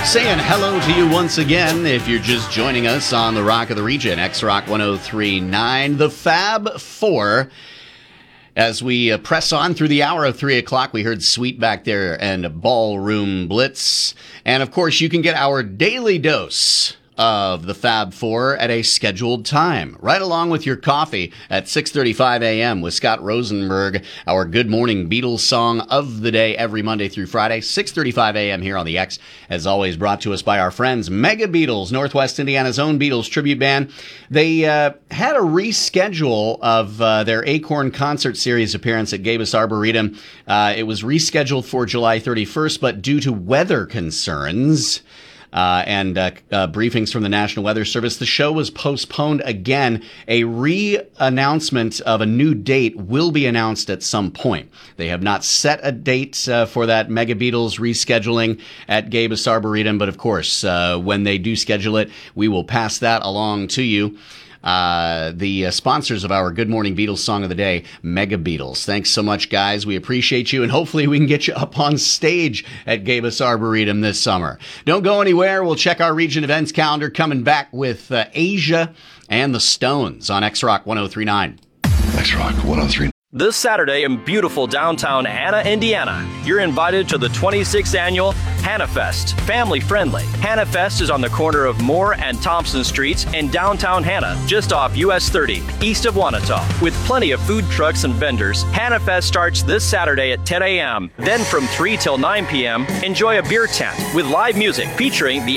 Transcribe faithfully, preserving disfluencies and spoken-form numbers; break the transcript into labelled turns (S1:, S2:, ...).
S1: Saying hello to you once again if you're just joining us on the Rock of the Region, X-Rock one oh three point nine, the Fab Four. As we uh, press on through the hour of three o'clock, we heard Sweet back there and Ballroom Blitz. And of course, you can get our daily dose of the Fab Four at a scheduled time, right along with your coffee at six thirty-five a.m. with Scott Rosenberg, our Good Morning Beatles song of the day every Monday through Friday, six thirty-five a.m. here on the X, as always brought to us by our friends Mega Beatles, Northwest Indiana's own Beatles tribute band. They uh, had a reschedule of uh, their Acorn concert series appearance at Gabus Arboretum. Uh, it was rescheduled for July thirty-first, but due to weather concerns, Uh, and uh, uh, briefings from the National Weather Service, the show was postponed again. A re-announcement of a new date will be announced at some point. They have not set a date uh, for that Mega Beatles rescheduling at Gabus Arboretum, but of course, uh, when they do schedule it, we will pass that along to you. Uh, the uh, sponsors of our Good Morning Beatles song of the day, Mega Beatles. Thanks so much, guys. We appreciate you, and hopefully we can get you up on stage at Gabus Arboretum this summer. Don't go anywhere. We'll check our region events calendar, coming back with uh, Asia and the Stones on X-Rock one oh three point nine.
S2: X-Rock one oh three.
S3: This Saturday in beautiful downtown Hanna, Indiana, you're invited to the twenty-sixth annual Hanna Fest. Family friendly. Hanna Fest is on the corner of Moore and Thompson Streets in downtown Hanna, just off U S thirty, east of Wanata. With plenty of food trucks and vendors, Hanna Fest starts this Saturday at ten a.m. Then from three till nine p.m., enjoy a beer tent with live music featuring the